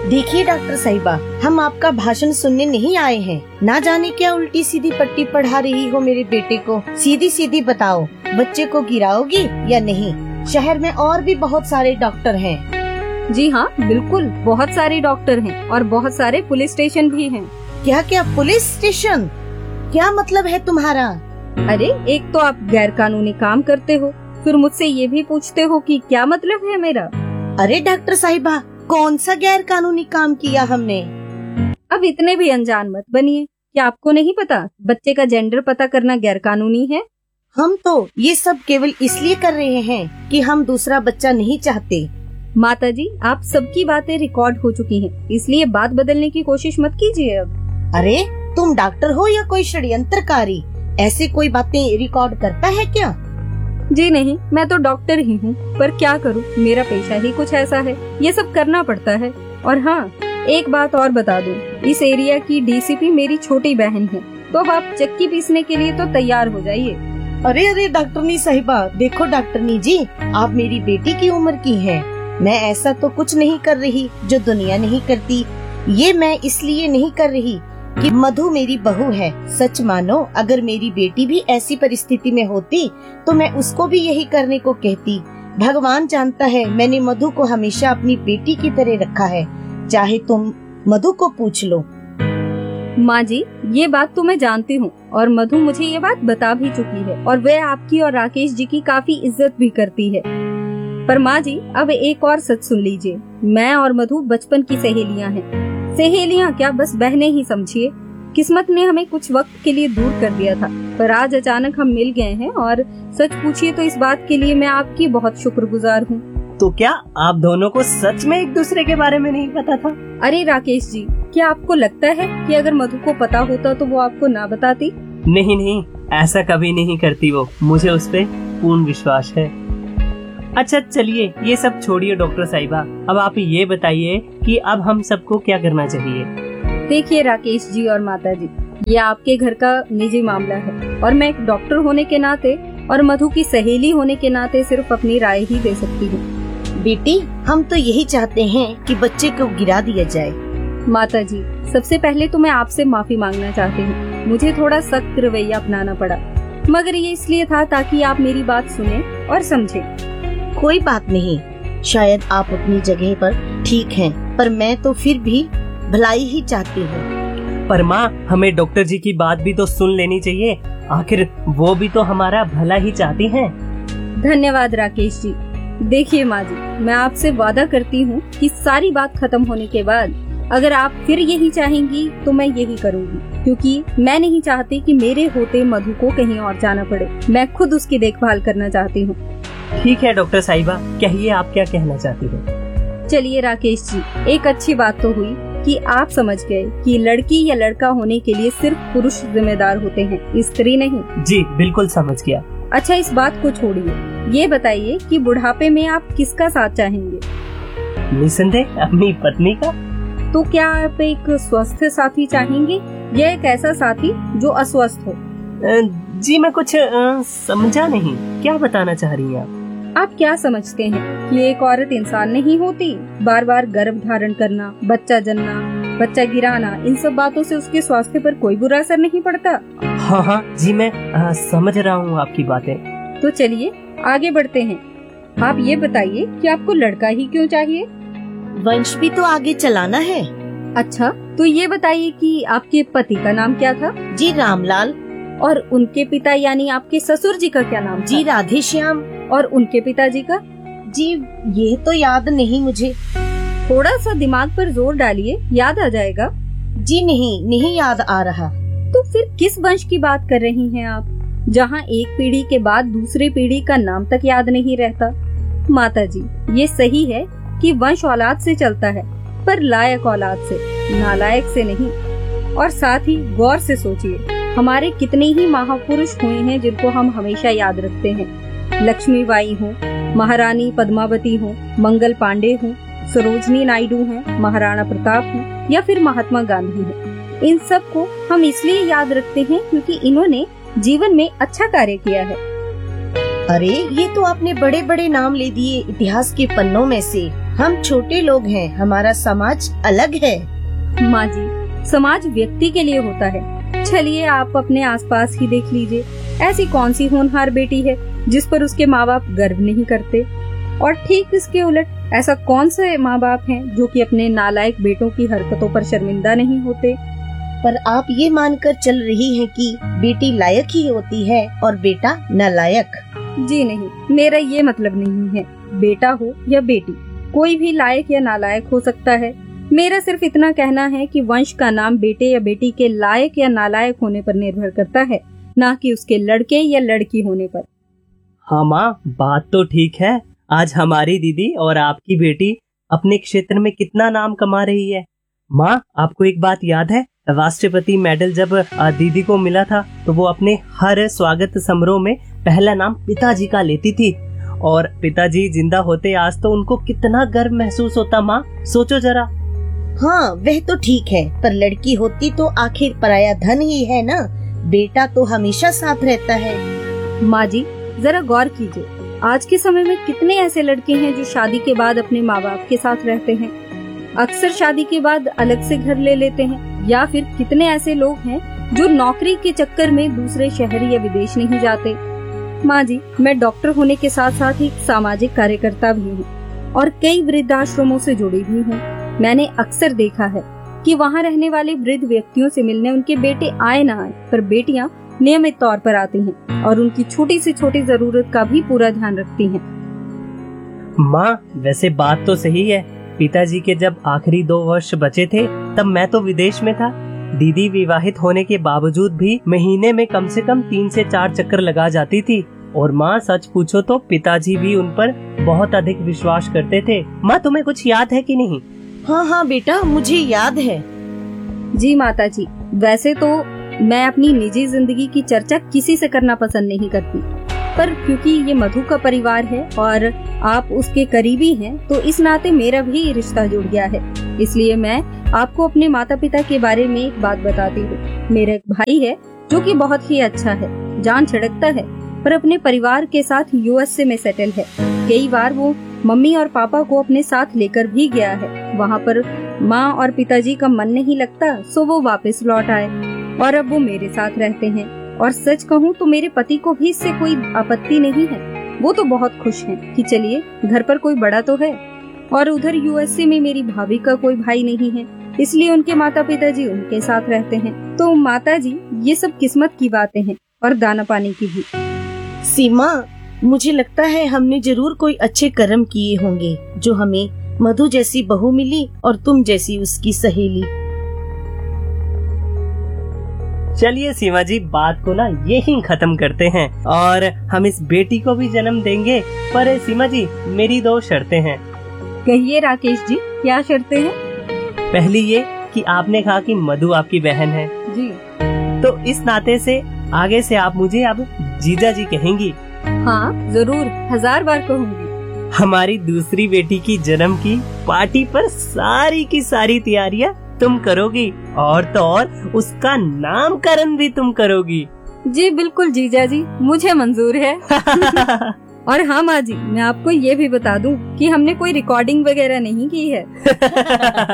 देखिए डॉक्टर साहिबा, हम आपका भाषण सुनने नहीं आए हैं। ना जाने क्या उल्टी सीधी पट्टी पढ़ा रही हो मेरे बेटे को। सीधी सीधी बताओ, बच्चे को गिराओगी या नहीं? शहर में और भी बहुत सारे डॉक्टर हैं। जी हाँ, बिल्कुल, बहुत सारे डॉक्टर हैं और बहुत सारे पुलिस स्टेशन भी हैं। क्या क्या पुलिस स्टेशन? क्या मतलब है तुम्हारा? अरे, एक तो आप गैर कानूनी काम करते हो, फिर मुझसे ये भी पूछते हो कि क्या मतलब है मेरा। अरे डॉक्टर साहिबा, कौन सा गैर कानूनी काम किया हमने? अब इतने भी अनजान मत बनिए। क्या आपको नहीं पता बच्चे का जेंडर पता करना गैर कानूनी है? हम तो ये सब केवल इसलिए कर रहे हैं कि हम दूसरा बच्चा नहीं चाहते। माताजी, आप सबकी बातें रिकॉर्ड हो चुकी हैं, इसलिए बात बदलने की कोशिश मत कीजिए अब। अरे तुम डॉक्टर हो या कोई षड्यंत्रकारी? ऐसे कोई बातें रिकॉर्ड करता है क्या? जी नहीं, मैं तो डॉक्टर ही हूँ, पर क्या करूँ, मेरा पेशा ही कुछ ऐसा है, ये सब करना पड़ता है। और हाँ, एक बात और बता दूँ, इस एरिया की डीसीपी मेरी छोटी बहन है, तो अब आप चक्की पीसने के लिए तो तैयार हो जाइए। अरे अरे डॉक्टरनी साहिबा, देखो डॉक्टरनी जी, आप मेरी बेटी की उम्र की हैं। मैं ऐसा तो कुछ नहीं कर रही जो दुनिया नहीं करती। ये मैं इसलिए नहीं कर रही कि मधु मेरी बहू है। सच मानो, अगर मेरी बेटी भी ऐसी परिस्थिति में होती तो मैं उसको भी यही करने को कहती। भगवान जानता है, मैंने मधु को हमेशा अपनी बेटी की तरह रखा है। चाहे तुम मधु को पूछ लो। माँ जी, ये बात तो मैं जानती हूँ और मधु मुझे ये बात बता भी चुकी है और वह आपकी और राकेश जी की काफी इज्जत भी करती है। पर माँ जी, अब एक और सच सुन लीजिए, मैं और मधु बचपन की सहेलियाँ हैं। सहेलियाँ क्या, बस बहनें ही समझिए। किस्मत ने हमें कुछ वक्त के लिए दूर कर दिया था, पर आज अचानक हम मिल गए हैं और सच पूछिए तो इस बात के लिए मैं आपकी बहुत शुक्रगुजार हूँ। तो क्या आप दोनों को सच में एक दूसरे के बारे में नहीं पता था? अरे राकेश जी, क्या आपको लगता है कि अगर मधु को पता होता तो वो आपको ना बताती? नहीं नहीं, ऐसा कभी नहीं करती वो, मुझे उस पे पूर्ण विश्वास है। अच्छा चलिए, ये सब छोड़िए डॉक्टर साहिबा, अब आप ये बताइए कि अब हम सबको क्या करना चाहिए? देखिए राकेश जी और माता जी, ये आपके घर का निजी मामला है और मैं एक डॉक्टर होने के नाते और मधु की सहेली होने के नाते सिर्फ अपनी राय ही दे सकती हूँ। बेटी, हम तो यही चाहते हैं कि बच्चे को गिरा दिया जाए। माता जी, सबसे पहले तो मैं आपसे माफी मांगना चाहती हूँ। मुझे थोड़ा सख्त रवैया अपनाना पड़ा, मगर ये इसलिए था ताकि आप मेरी बात सुने और समझे। कोई बात नहीं, शायद आप अपनी जगह पर ठीक हैं, पर मैं तो फिर भी भलाई ही चाहती हूँ। पर माँ, हमें डॉक्टर जी की बात भी तो सुन लेनी चाहिए, आखिर वो भी तो हमारा भला ही चाहती हैं। धन्यवाद राकेश जी। देखिए माँ जी, मैं आपसे वादा करती हूँ कि सारी बात खत्म होने के बाद अगर आप फिर यही चाहेंगी तो मैं यही करूँगी, क्योंकि मैं नहीं चाहती कि मेरे होते मधु को कहीं और जाना पड़े। मैं खुद उसकी देखभाल करना चाहती हूँ। ठीक है डॉक्टर साहिबा, कहिए आप क्या कहना चाहती हैं? चलिए राकेश जी, एक अच्छी बात तो हुई कि आप समझ गए कि लड़की या लड़का होने के लिए सिर्फ पुरुष जिम्मेदार होते हैं, स्त्री नहीं। जी बिल्कुल समझ गया। अच्छा, इस बात को छोड़िए, ये बताइए कि बुढ़ापे में आप किसका साथ चाहेंगे? निसंदेह अपनी पत्नी का। तो क्या आप एक स्वस्थ साथी चाहेंगे या एक ऐसा साथी जो अस्वस्थ हो? जी मैं कुछ समझा नहीं, क्या बताना चाह रही हैं आप? आप क्या समझते हैं कि एक औरत इंसान नहीं होती? बार बार गर्भ धारण करना, बच्चा जन्ना, बच्चा गिराना, इन सब बातों से उसके स्वास्थ्य पर कोई बुरा असर नहीं पड़ता। हाँ हाँ जी, मैं समझ रहा हूँ आपकी बातें। तो चलिए आगे बढ़ते हैं। आप ये बताइए कि आपको लड़का ही क्यों चाहिए? वंश भी तो आगे चलाना है। अच्छा, तो ये बताइए कि आपके पति का नाम क्या था? जी रामलाल। और उनके पिता यानी आपके ससुर जी का क्या नाम था? जी राधेश्याम। और उनके पिताजी का? जी ये तो याद नहीं मुझे। थोड़ा सा दिमाग पर जोर डालिए, याद आ जाएगा। जी नहीं याद आ रहा। तो फिर किस वंश की बात कर रही हैं आप, जहाँ एक पीढ़ी के बाद दूसरी पीढ़ी का नाम तक याद नहीं रहता? माता जी, ये सही है कि वंश औलाद से चलता है, पर लायक औलाद से, नालायक से नहीं। और साथ ही गौर से सोचिए, हमारे कितने ही महापुरुष हुए हैं जिनको हम हमेशा याद रखते हैं। लक्ष्मीबाई हो, महारानी पद्मावती हो, मंगल पांडे हो, सरोजनी नायडू हैं, महाराणा प्रताप हो या फिर महात्मा गांधी हो। इन सब को हम इसलिए याद रखते हैं क्योंकि इन्होंने जीवन में अच्छा कार्य किया है। अरे ये तो आपने बड़े बड़े नाम ले दिए इतिहास के पन्नों में से। हम छोटे लोग हैं, हमारा समाज अलग है। माँ जी, समाज व्यक्ति के लिए होता है। चलिए आप अपने आसपास ही देख लीजिए, ऐसी कौन सी होनहार बेटी है जिस पर उसके माँ बाप गर्व नहीं करते, और ठीक इसके उलट ऐसा कौन से माँ बाप हैं जो कि अपने नालायक बेटों की हरकतों पर शर्मिंदा नहीं होते। पर आप ये मानकर चल रही हैं कि बेटी लायक ही होती है और बेटा नालायक। जी नहीं, मेरा ये मतलब नहीं है। बेटा हो या बेटी, कोई भी लायक या नालायक हो सकता है। मेरा सिर्फ इतना कहना है कि वंश का नाम बेटे या बेटी के लायक या नालायक होने पर निर्भर करता है, ना कि उसके लड़के या लड़की होने पर। हाँ माँ, बात तो ठीक है। आज हमारी दीदी और आपकी बेटी अपने क्षेत्र में कितना नाम कमा रही है। माँ, आपको एक बात याद है, राष्ट्रपति मेडल जब दीदी को मिला था तो वो अपने हर स्वागत समारोह में पहला नाम पिताजी का लेती थी, और पिताजी जिंदा होते आज तो उनको कितना गर्व महसूस होता। माँ सोचो जरा। हाँ वह तो ठीक है, पर लड़की होती तो आखिर पराया धन ही है ना। बेटा तो हमेशा साथ रहता है। माँ जी, जरा गौर कीजिए, आज के समय में कितने ऐसे लड़के हैं जो शादी के बाद अपने माँ बाप के साथ रहते हैं, अक्सर शादी के बाद अलग से घर ले लेते हैं, या फिर कितने ऐसे लोग हैं जो नौकरी के चक्कर में दूसरे शहर या विदेश नहीं जाते। माँ जी, मैं डॉक्टर होने के साथ साथ एक सामाजिक कार्यकर्ता भी हूँ और कई वृद्धाश्रमों से जुड़ी भी हूँ। मैंने अक्सर देखा है कि वहाँ रहने वाले वृद्ध व्यक्तियों से मिलने उनके बेटे आए न आए, पर बेटियाँ नियमित तौर पर आती हैं और उनकी छोटी से छोटी जरूरत का भी पूरा ध्यान रखती हैं। माँ, वैसे बात तो सही है। पिताजी के जब आखिरी 2 वर्ष बचे थे तब मैं तो विदेश में था। दीदी विवाहित होने के बावजूद भी महीने में कम से कम 3 से 4 चक्कर लगा जाती थी। और माँ, सच पूछो तो पिताजी भी उन पर बहुत अधिक विश्वास करते थे। माँ, तुम्हें कुछ याद है कि नहीं? हाँ हाँ बेटा, मुझे याद है। जी माता जी, वैसे तो मैं अपनी निजी जिंदगी की चर्चा किसी से करना पसंद नहीं करती, पर क्योंकि ये मधु का परिवार है और आप उसके करीबी हैं, तो इस नाते मेरा भी रिश्ता जुड़ गया है। इसलिए मैं आपको अपने माता पिता के बारे में एक बात बताती हूँ। मेरा एक भाई है जो कि बहुत ही अच्छा है, जान छिड़कता है, पर अपने परिवार के साथ यूएसए में सेटल है। कई बार वो मम्मी और पापा को अपने साथ लेकर भी गया है। वहाँ पर माँ और पिताजी का मन नहीं लगता, सो वो वापस लौट आए और अब वो मेरे साथ रहते हैं। और सच कहूँ तो मेरे पति को भी इससे कोई आपत्ति नहीं है। वो तो बहुत खुश हैं कि चलिए घर पर कोई बड़ा तो है। और उधर यूएसए में मेरी भाभी का कोई भाई नहीं है, इसलिए उनके माता पिताजी उनके साथ रहते हैं। तो माता जी, ये सब किस्मत की बातें हैं और दाना पानी की भी। सीमा, मुझे लगता है हमने जरूर कोई अच्छे कर्म किए होंगे जो हमें मधु जैसी बहू मिली और तुम जैसी उसकी सहेली। चलिए सीमा जी, बात को ना यहीं खत्म करते हैं और हम इस बेटी को भी जन्म देंगे। पर सीमा जी, मेरी 2 शर्तें हैं। कहिए राकेश जी, क्या शर्तें हैं? पहली ये कि आपने कहा कि मधु आपकी बहन है जी, तो इस नाते से आगे से आप मुझे अब जीजा जी कहेंगी। हाँ जरूर, 1000 बार कहूँगी। हमारी दूसरी बेटी की जन्म की पार्टी पर सारी की सारी तैयारियां तुम करोगी, और तो और उसका नामकरण भी तुम करोगी। जी बिल्कुल जीजा जी, मुझे मंजूर है। और हाँ माँ जी, मैं आपको ये भी बता दूं कि हमने कोई रिकॉर्डिंग वगैरह नहीं की है।